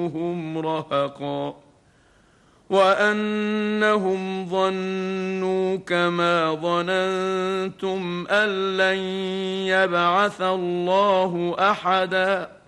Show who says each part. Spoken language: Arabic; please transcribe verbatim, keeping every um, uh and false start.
Speaker 1: هم رهقا وأنهم ظنوا كما ظننتم أن لن يبعث الله أحدا